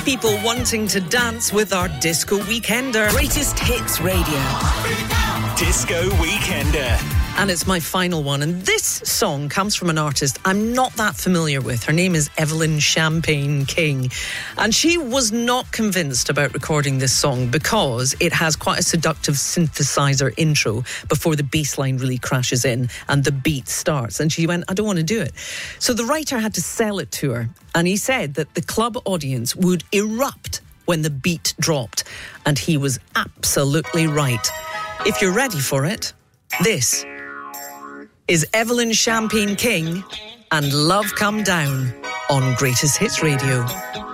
People wanting to dance with our Disco Weekender. Greatest Hits Radio. Disco Weekender. And it's my final one. And this song comes from an artist I'm not that familiar with. Her name is Evelyn Champagne King. And she was not convinced about recording this song because it has quite a seductive synthesizer intro before the bass line really crashes in and the beat starts. And she went, I don't want to do it. So the writer had to sell it to her. And he said that the club audience would erupt when the beat dropped. And he was absolutely right. If you're ready for it, this is Evelyn Champagne King and Love Come Down on Greatest Hits Radio.